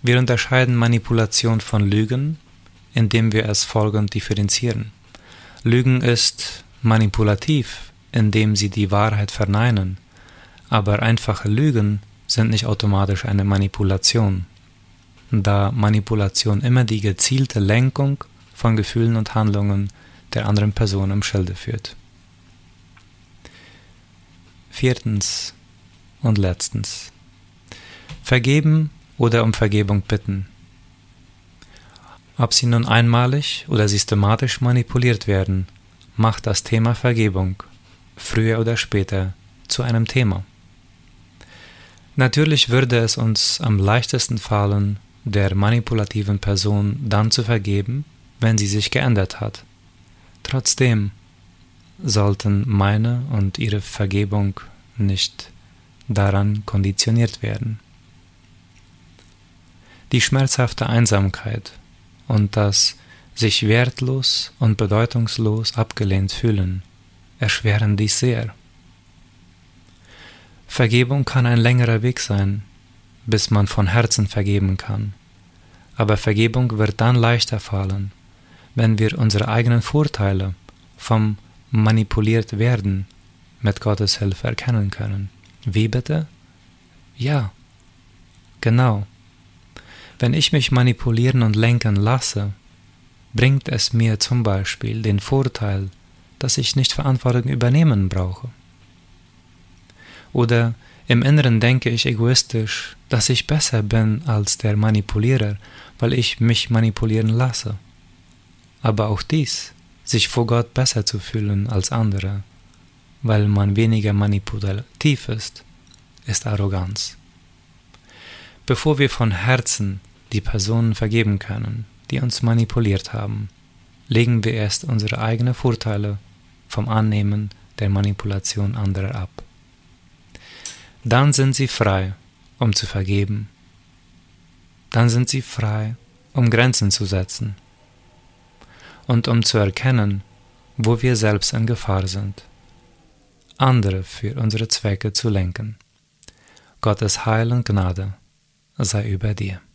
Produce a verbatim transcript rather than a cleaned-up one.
Wir unterscheiden Manipulation von Lügen, indem wir es folgend differenzieren. Lügen ist manipulativ, indem sie die Wahrheit verneinen, aber einfache Lügen sind nicht automatisch eine Manipulation, da Manipulation immer die gezielte Lenkung von Gefühlen und Handlungen der anderen Person im Schilde führt. Viertens und letztens. Vergeben oder um Vergebung bitten. Ob sie nun einmalig oder systematisch manipuliert werden, macht das Thema Vergebung früher oder später zu einem Thema. Natürlich würde es uns am leichtesten fallen, der manipulativen Person dann zu vergeben, wenn sie sich geändert hat. Trotzdem sollten meine und ihre Vergebung nicht daran konditioniert werden. Die schmerzhafte Einsamkeit und das sich wertlos und bedeutungslos abgelehnt fühlen erschweren dies sehr. Vergebung kann ein längerer Weg sein, bis man von Herzen vergeben kann. Aber Vergebung wird dann leichter fallen, wenn wir unsere eigenen Vorteile vom manipuliert werden mit Gottes Hilfe erkennen können. Wie bitte? Ja, genau. Wenn ich mich manipulieren und lenken lasse, bringt es mir zum Beispiel den Vorteil, dass ich nicht Verantwortung übernehmen brauche. Oder im Inneren denke ich egoistisch, dass ich besser bin als der Manipulierer, weil ich mich manipulieren lasse. Aber auch dies, sich vor Gott besser zu fühlen als andere, weil man weniger manipulativ ist, ist Arroganz. Bevor wir von Herzen die Personen vergeben können, die uns manipuliert haben, legen wir erst unsere eigenen Vorteile vom Annehmen der Manipulation anderer ab. Dann sind sie frei, um zu vergeben. Dann sind sie frei, um Grenzen zu setzen und um zu erkennen, wo wir selbst in Gefahr sind, andere für unsere Zwecke zu lenken. Gottes Heil und Gnade sei über dir.